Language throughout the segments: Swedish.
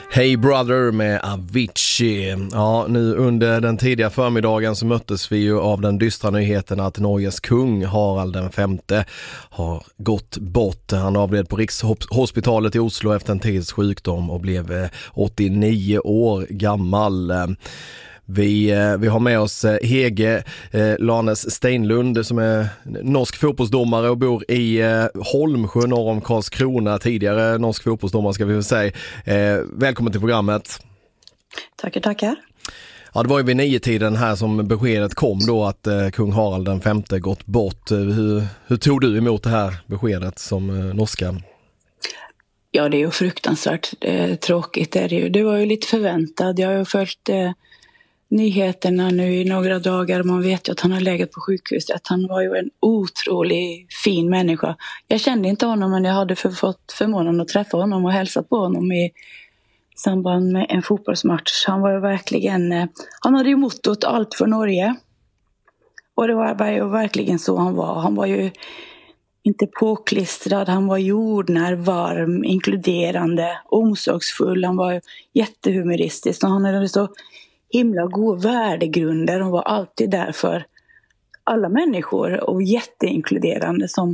Hey Brother med Avicii. Ja, nu under den tidiga förmiddagen så möttes vi ju av den dystra nyheten att Norges kung Harald den femte har gått bort. Han avled på Rikshospitalet i Oslo efter en tids sjukdom och blev 89 år gammal. Vi har med oss Hege Lanes Steinlund som är norsk fotbollsdomare och bor i Holmsjö norr om Karlskrona, tidigare norsk fotbollsdomare ska vi väl säga. Välkommen till programmet. Tackar. Ja, det var ju vid 9-tiden här som beskedet kom då att kung Harald den femte gått bort. Hur tog du emot det här beskedet som norska? Ja, det är ju fruktansvärt tråkigt. Det var ju lite förväntat. Jag har ju följt nyheterna nu i några dagar. Man vet ju att han har legat på sjukhuset. Han var ju en otroligt fin människa. Jag kände inte honom, men jag hade fått förmånen att träffa honom och hälsa på honom i samband med en fotbollsmatch. Han var ju verkligen, han hade ju mottot allt för Norge. Och det var ju verkligen så han var. Han var ju inte påklistrad, han var jordnär, varm, inkluderande, omsorgsfull. Han var jättehumoristisk och han hade så himla god värdegrunder. Hon var alltid där för alla människor och jätteinkluderande som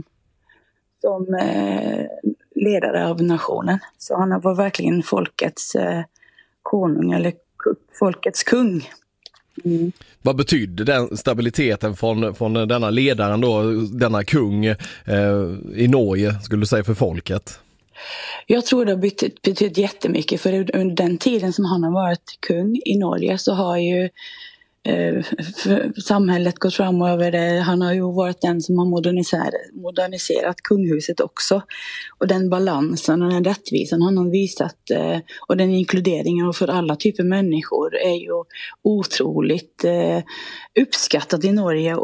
ledare av nationen. Så han var verkligen folkets konung eller folkets kung. Mm. Vad betydde den stabiliteten från denna ledaren då, denna kung i Norge skulle du säga för folket? Jag tror det har betytt jättemycket, för under den tiden som han har varit kung i Norge så har ju samhället gått framöver. Han har ju varit den som har moderniserat kunghuset också. Och den balansen och den rättvisan han har visat och den inkluderingen för alla typer av människor är ju otroligt uppskattat i Norge.